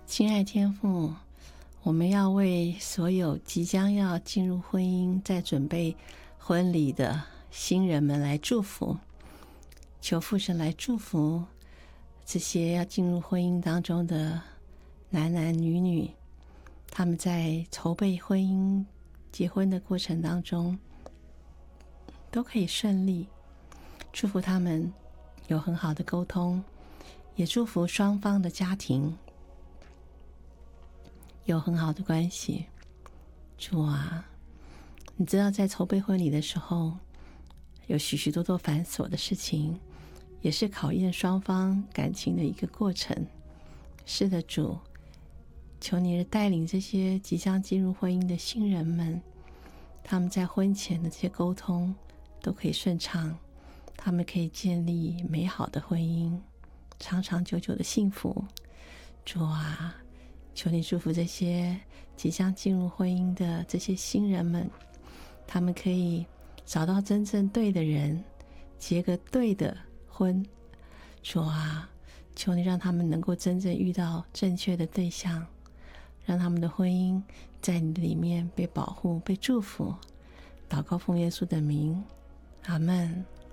亲爱天父，我们要为所有即将要进入婚姻、在准备婚礼的新人们来祝福，求父神来祝福这些要进入婚姻当中的男男女女，他们在筹备婚姻、结婚的过程当中都可以顺利，祝福他们有很好的沟通，也祝福双方的家庭有很好的关系。主啊，你知道在筹备婚礼的时候有许许多多繁琐的事情，也是考验双方感情的一个过程。是的，主，求你带领这些即将进入婚姻的新人们，他们在婚前的这些沟通都可以顺畅，他们可以建立美好的婚姻，长长久久的幸福。主啊，求你祝福这些即将进入婚姻的这些新人们，他们可以找到真正对的人，结个对的婚。主啊，求你让他们能够真正遇到正确的对象，让他们的婚姻在你的里面被保护、被祝福。祷告奉耶稣的名，阿们。